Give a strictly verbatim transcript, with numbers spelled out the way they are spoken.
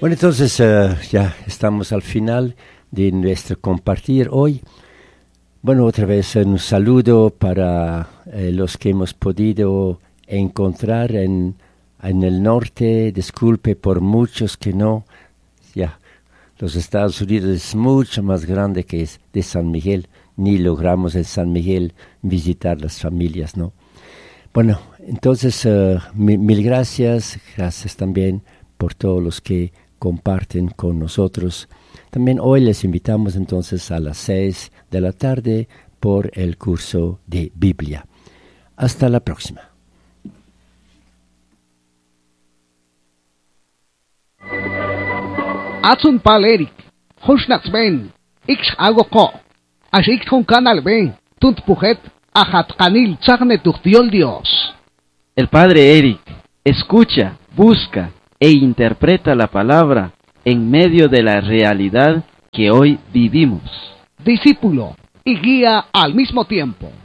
Bueno, entonces uh, ya estamos al final de nuestro compartir hoy. Bueno, otra vez un saludo para eh, los que hemos podido encontrar en, en el norte. Disculpe por muchos que no. Ya, los Estados Unidos es mucho más grande que es de San Miguel. Ni logramos en San Miguel visitar las familias, ¿no? Bueno, entonces uh, mil, mil gracias. Gracias también por todos los que comparten con nosotros. También hoy les invitamos entonces a las seis de la tarde por el curso de Biblia. Hasta la próxima. Atsun pal Eric, Hushnats ben, Ix agoko, Ashik con canal ben, Tunt pujet, Ajat kanil tzagne tuchtiol Dios. El padre Eric escucha, busca e interpreta la palabra en medio de la realidad que hoy vivimos. Discípulo y guía al mismo tiempo.